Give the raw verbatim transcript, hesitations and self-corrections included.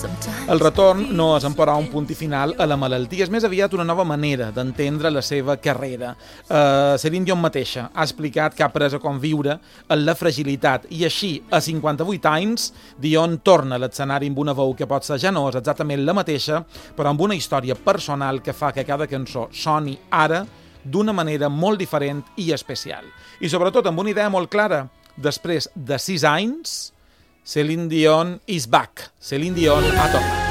El retorn no és emporrar un punt i final a la malaltia, és més aviat una nova manera d'entendre la seva carrera. Uh, Celine Dion mateixa ha explicat que ha après a conviure en la fragilitat i així, a cinquanta-vuit anys, Dion torna a l'escenari amb una veu que pot ser ja no és exactament la mateixa, però amb una història personal que fa que cada cançó soni ara d'una manera molt diferent i especial. I sobretot amb una idea molt clara, després de sis anys, Celine Dion is back. Celine Dion ha tornat.